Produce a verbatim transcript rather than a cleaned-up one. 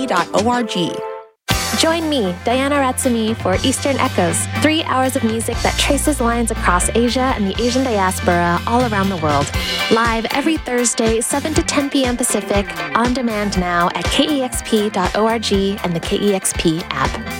dot org. Join me, Diana Ratsumi, for Eastern Echoes, three hours of music that traces lines across Asia and the Asian diaspora all around the world. Live every Thursday, seven to ten p.m. Pacific, on demand now at K E X P dot org and the K E X P app.